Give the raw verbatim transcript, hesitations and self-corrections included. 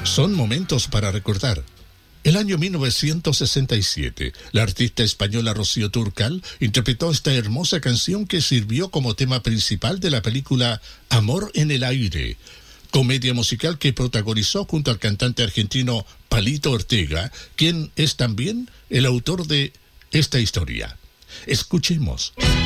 Son momentos para recordar. El año mil novecientos sesenta y siete, la artista española Rocío Dúrcal interpretó esta hermosa canción que sirvió como tema principal de la película Amor en el Aire, comedia musical que protagonizó junto al cantante argentino Palito Ortega, quien es también el autor de esta historia. Escuchemos.